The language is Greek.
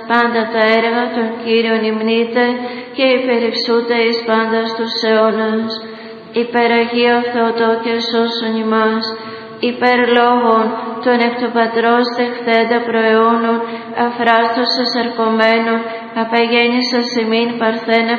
πάντα τα έργα των Κύριων υμνείτε και υπερυψούτε εις πάντα τους αιώνας. Υπερ Αγία Θεοτόκε σώσον ημάς, υπερ λόγων των εκ του Πατρός τεχθέντα προαιώνων, αφράστος εσαρκωμένων, απαγέννησας ημίν παρθένε